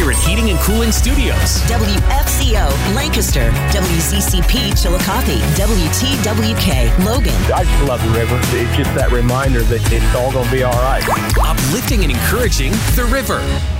Accurate Heating and Cooling Studios. WFCO, Lancaster. WZCP, Chillicothe. WTWK, Logan. I just love the river. It's just that reminder that it's all going to be all right. Uplifting and encouraging the river.